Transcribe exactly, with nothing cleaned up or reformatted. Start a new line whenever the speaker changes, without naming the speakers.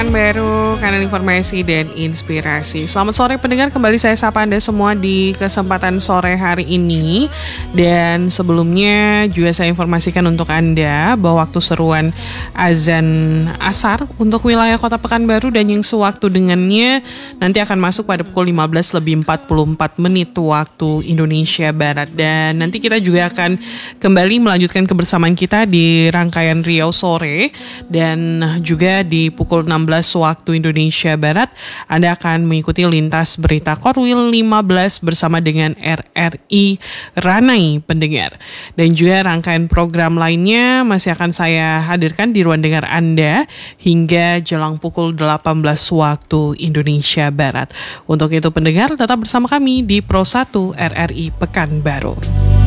Baru kanan informasi dan inspirasi. Selamat sore pendengar, kembali saya sapa Anda semua di kesempatan sore hari ini. Dan sebelumnya juga saya informasikan untuk Anda bahwa waktu seruan azan asar untuk wilayah Kota Pekanbaru dan yang sewaktu dengannya nanti akan masuk pada pukul lima belas lebih empat puluh empat menit waktu Indonesia Barat. Dan nanti kita juga akan kembali melanjutkan kebersamaan kita di rangkaian Riau Sore, dan juga di pukul enam belas waktu Indonesia Barat Anda akan mengikuti lintas berita Korwil lima belas bersama dengan R R I Ranai pendengar. Dan juga rangkaian program lainnya masih akan saya hadirkan di ruang dengar Anda hingga jelang pukul delapan belas waktu Indonesia Barat. Untuk itu pendengar tetap bersama kami di Pro satu R R I Pekanbaru.